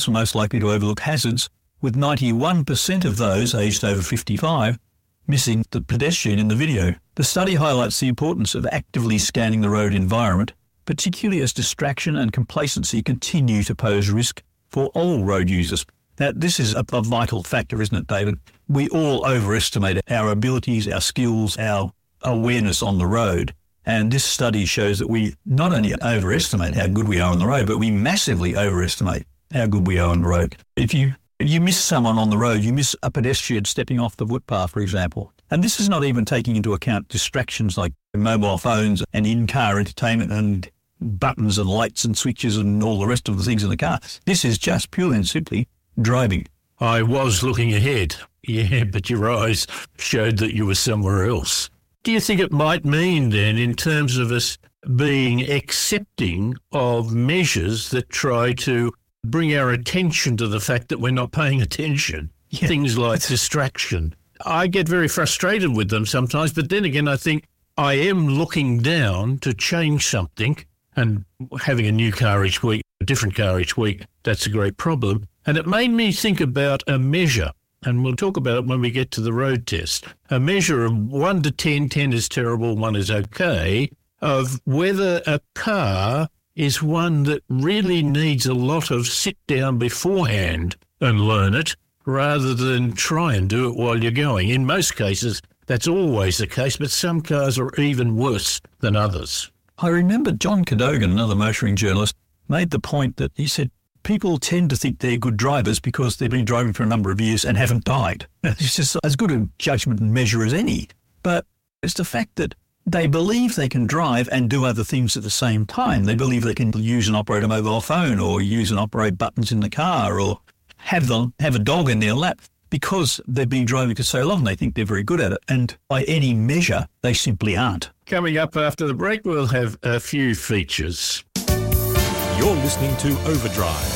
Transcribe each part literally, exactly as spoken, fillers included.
are most likely to overlook hazards, with ninety-one percent of those aged over fifty-five missing the pedestrian in the video. The study highlights the importance of actively scanning the road environment, particularly as distraction and complacency continue to pose risk for all road users. Now, this is a, a vital factor, isn't it, David? We all overestimate our abilities, our skills, our awareness on the road. And this study shows that we not only overestimate how good we are on the road, but we massively overestimate how good we are on the road. If you if you miss someone on the road, you miss a pedestrian stepping off the footpath, for example. And this is not even taking into account distractions like mobile phones and in-car entertainment and buttons and lights and switches and all the rest of the things in the car. This is just purely and simply driving. I was looking ahead, yeah, but your eyes showed that you were somewhere else. Do you think it might mean then, in terms of us being accepting of measures that try to bring our attention to the fact that we're not paying attention? Yeah. Things like distraction. I get very frustrated with them sometimes, but then again, I think I am looking down to change something, and having a new car each week, a different car each week, that's a great problem. And it made me think about a measure, and we'll talk about it when we get to the road test, a measure of one to ten, ten is terrible, one is okay, of whether a car is one that really needs a lot of sit down beforehand and learn it, rather than try and do it while you're going. In most cases, that's always the case, but some cars are even worse than others. I remember John Cadogan, another motoring journalist, made the point that he said, people tend to think they're good drivers because they've been driving for a number of years and haven't died. It's just as good a judgment and measure as any. But it's the fact that they believe they can drive and do other things at the same time. They believe they can use and operate a mobile phone or use and operate buttons in the car or have the, have a dog in their lap because they've been driving for so long. They think they're very good at it. And by any measure, they simply aren't. Coming up after the break, we'll have a few features. You're listening to Overdrive.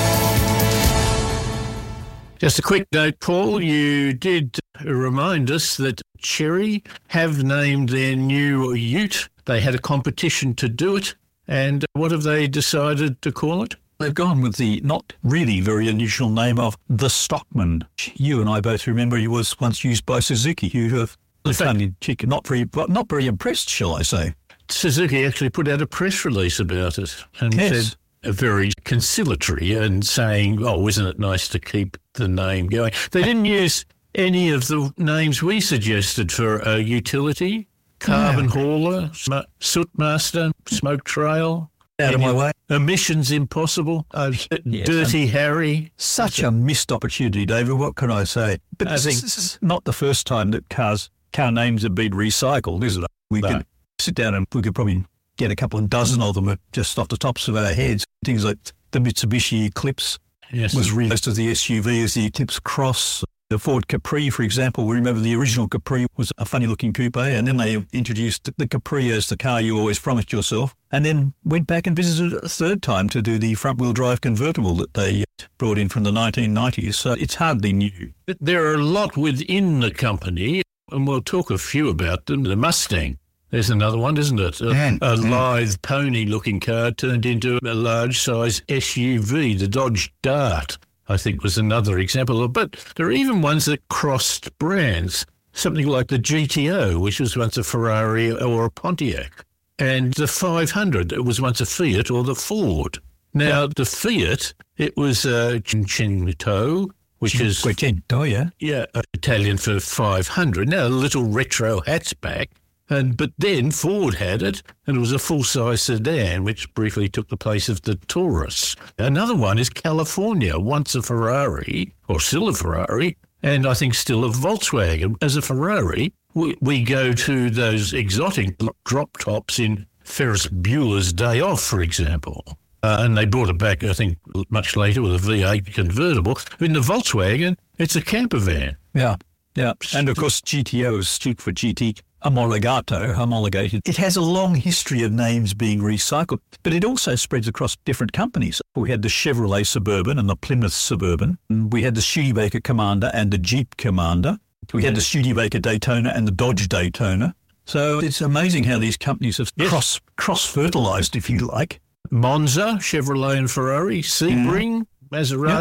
Just a quick note, Paul, you did remind us that Chery have named their new ute. They had a competition to do it. And what have they decided to call it? They've gone with the not really very unusual name of the Stockman. You and I both remember he was once used by Suzuki, who have funny chicken, not very, not very impressed, shall I say. Suzuki actually put out a press release about it and yes. said a very conciliatory and saying, oh, isn't it nice to keep the name going? They didn't use any of the names we suggested for a utility, carbon no. hauler, sm- soot master, smoke trail. Out of my way. Emissions impossible. Uh, yes, Dirty Harry. Such a missed opportunity, David. What can I say? But I this, think, this is not the first time that cars car names have been recycled, is it? We no. could sit down and we could probably get a couple of dozen of them just off the tops of our heads. Things like the Mitsubishi Eclipse yes. was released as the S U V, as the Eclipse Cross. The Ford Capri, for example, we remember the original Capri was a funny-looking coupe, and then they introduced the Capri as the car you always promised yourself, and then went back and visited it a third time to do the front-wheel drive convertible that they brought in from the nineteen nineties. So it's hardly new. But there are a lot within the company, and we'll talk a few about them. The Mustang. There's another one, isn't it? A, yeah. a lithe pony-looking car turned into a large-size S U V. The Dodge Dart, I think, was another example. But there are even ones that crossed brands, something like the G T O, which was once a Ferrari or a Pontiac, and the five hundred, it was once a Fiat or the Ford. Now, yeah. the Fiat, it was a Cinquecento, which is... Cinquecento, yeah. Yeah, Italian for five hundred. Now, a little retro hatchback. And But then Ford had it, and it was a full-size sedan, which briefly took the place of the Taurus. Another one is California, once a Ferrari, or still a Ferrari, and I think still a Volkswagen. As a Ferrari, we, we go to those exotic drop tops in Ferris Bueller's Day Off, for example. Uh, and they brought it back, I think, much later with a V eight convertible. In the Volkswagen, it's a camper van. Yeah, yeah. And, of course, G T O is stood for G T Omologato, homologated. It has a long history of names being recycled, but it also spreads across different companies. We had the Chevrolet Suburban and the Plymouth Suburban. We had the Studebaker Commander and the Jeep Commander. We had the Studebaker Daytona and the Dodge Daytona. So it's amazing how these companies have yes. cross, cross-fertilized, if you like. Monza, Chevrolet and Ferrari, Sebring, mm. as a Yep. road